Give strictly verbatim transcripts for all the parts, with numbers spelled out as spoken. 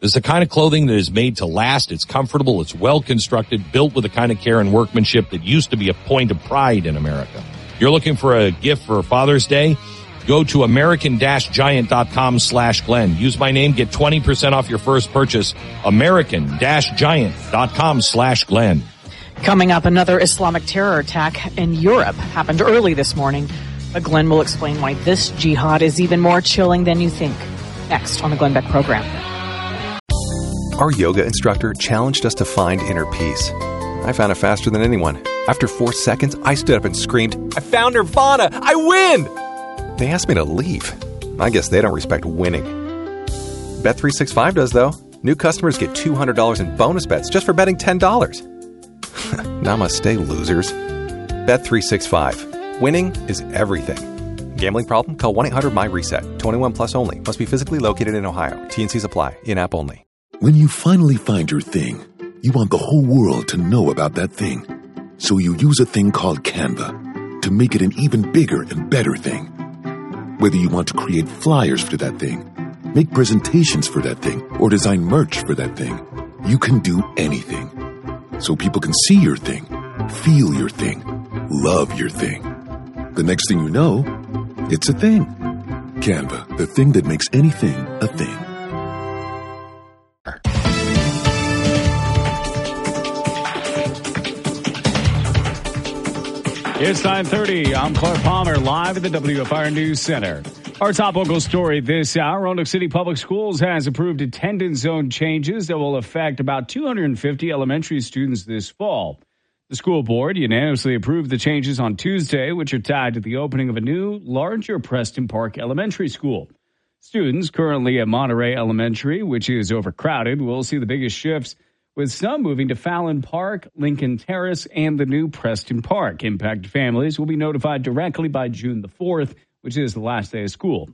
This is the kind of clothing that is made to last. It's comfortable. It's well constructed, built with the kind of care and workmanship that used to be a point of pride in America. You're looking for a gift for Father's Day? Go to American-Giant.com slash Glenn. Use my name. Get twenty percent off your first purchase. American-Giant.com slash Glenn. Coming up, another Islamic terror attack in Europe happened early this morning. But Glenn will explain why this jihad is even more chilling than you think. Next on the Glenn Beck program. Our yoga instructor challenged us to find inner peace. I found it faster than anyone. After four seconds, I stood up and screamed, "I found Nirvana! I win!" They asked me to leave. I guess they don't respect winning. Bet three sixty-five does, though. New customers get two hundred dollars in bonus bets just for betting ten dollars. Namaste, losers. Bet three sixty-five. Winning is everything. Gambling problem? Call one eight hundred M Y reset. twenty-one plus only. Must be physically located in Ohio. T and Cs apply. In-app only. When you finally find your thing, you want the whole world to know about that thing. So you use a thing called Canva to make it an even bigger and better thing. Whether you want to create flyers for that thing, make presentations for that thing, or design merch for that thing, you can do anything. So people can see your thing, feel your thing, love your thing. The next thing you know, it's a thing. Canva, the thing that makes anything a thing. It's nine thirty. I'm Clark Palmer, live at the W F I R News Center. Our top local story this hour, Roanoke City Public Schools has approved attendance zone changes that will affect about two hundred fifty elementary students this fall. The school board unanimously approved the changes on Tuesday, which are tied to the opening of a new, larger Preston Park Elementary School. Students currently at Monterey Elementary, which is overcrowded, will see the biggest shifts, with some moving to Fallon Park, Lincoln Terrace, and the new Preston Park. Impacted families will be notified directly by June the fourth, which is the last day of school.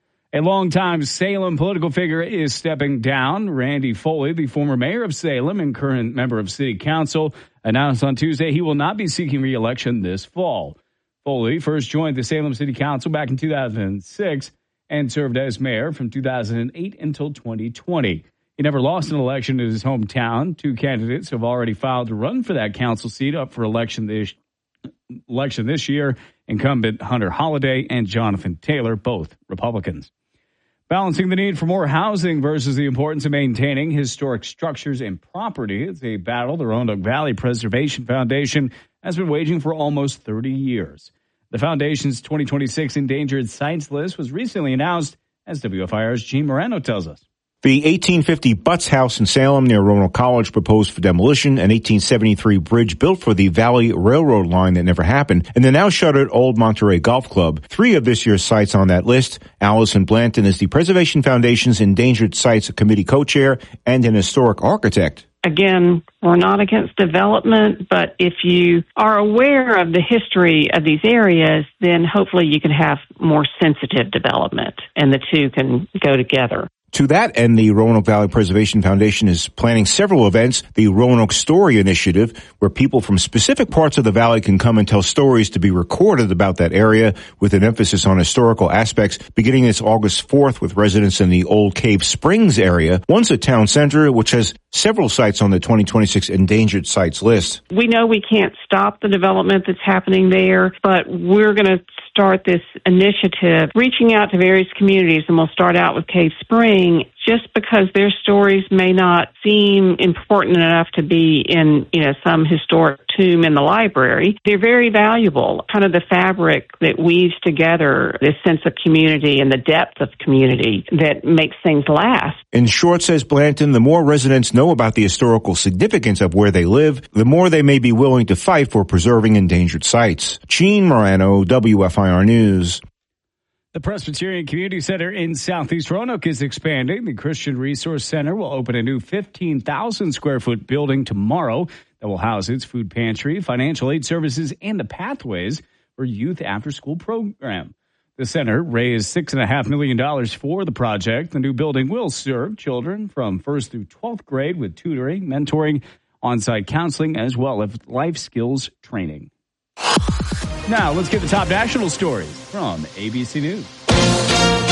A longtime Salem political figure is stepping down. Randy Foley, the former mayor of Salem and current member of City Council, announced on Tuesday he will not be seeking re-election this fall. Foley first joined the Salem City Council back in two thousand six and served as mayor from two thousand eight until twenty twenty. He never lost an election in his hometown. Two candidates have already filed to run for that council seat up for election this, election this year. Incumbent Hunter Holliday and Jonathan Taylor, both Republicans. Balancing the need for more housing versus the importance of maintaining historic structures and property is a battle the Roanoke Valley Preservation Foundation has been waging for almost thirty years. The foundation's twenty twenty-six endangered sites list was recently announced, as W F I R's Gene Morano tells us. The eighteen fifty Butts House in Salem near Roanoke College proposed for demolition, an eighteen seventy-three bridge built for the Valley Railroad line that never happened, and the now shuttered Old Monterey Golf Club. Three of this year's sites on that list. Allison Blanton is the Preservation Foundation's Endangered Sites Committee co-chair and an historic architect. Again, we're not against development, but if you are aware of the history of these areas, then hopefully you can have more sensitive development, and the two can go together. To that end, the Roanoke Valley Preservation Foundation is planning several events. The Roanoke Story Initiative, where people from specific parts of the valley can come and tell stories to be recorded about that area, with an emphasis on historical aspects, beginning this August fourth with residents in the Old Cave Springs area, once a town center, which has several sites on the twenty twenty-six endangered sites list. We know we can't stop the development that's happening there, but we're going to start this initiative reaching out to various communities, and we'll start out with Cave Spring, just because their stories may not seem important enough to be in, you know, some historic tomb in the library. They're very valuable, kind of the fabric that weaves together this sense of community and the depth of community that makes things last. In short, says Blanton, the more residents know about the historical significance of where they live, the more they may be willing to fight for preserving endangered sites. Gene Morano, W F I R News. The Presbyterian Community Center in Southeast Roanoke is expanding. The Christian Resource Center will open a new fifteen thousand square foot building tomorrow that will house its food pantry, financial aid services, and the Pathways for Youth After School program. The center raised six point five million dollars for the project. The new building will serve children from first through twelfth grade with tutoring, mentoring, on-site counseling, as well as life skills training. Now, let's get the top national stories from A B C News.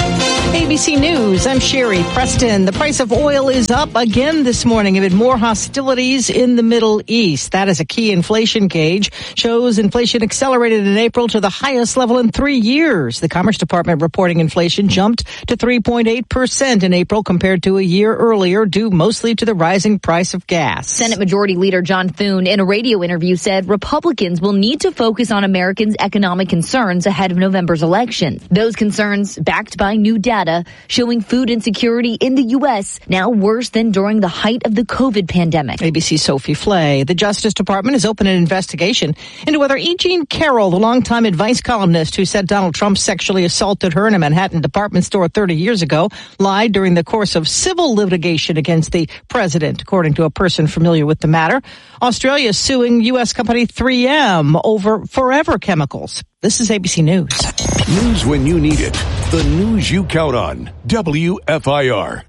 A B C News, I'm Sherry Preston. The price of oil is up again this morning amid more hostilities in the Middle East. That is a key inflation gauge. Shows inflation accelerated in April to the highest level in three years. The Commerce Department reporting inflation jumped to three point eight percent in April compared to a year earlier, due mostly to the rising price of gas. Senate Majority Leader John Thune in a radio interview said Republicans will need to focus on Americans' economic concerns ahead of November's election. Those concerns backed by new data showing food insecurity in the U S now worse than during the height of the COVID pandemic. A B C's Sophie Flay. The Justice Department has opened an investigation into whether E. Jean Carroll, the longtime advice columnist who said Donald Trump sexually assaulted her in a Manhattan department store thirty years ago, lied during the course of civil litigation against the president, according to a person familiar with the matter. Australia is suing U S company three M over Forever Chemicals. This is A B C News. News when you need it. The news you count on. W F I R.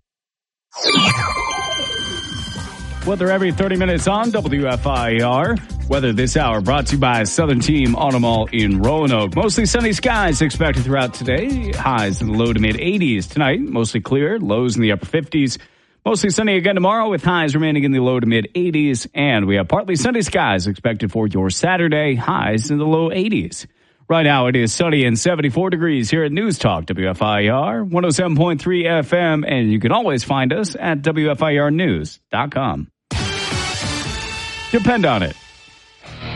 Weather every thirty minutes on W F I R. Weather this hour brought to you by Southern Team Auto Mall in Roanoke. Mostly sunny skies expected throughout today. Highs in the low to mid eighties tonight. Mostly clear. Lows in the upper fifties. Mostly sunny again tomorrow with highs remaining in the low to mid eighties. And we have partly sunny skies expected for your Saturday. Highs in the low eighties. Right now it is sunny and seventy-four degrees here at News Talk W F I R one oh seven point three F M, and you can always find us at W F I R news dot com. Depend on it.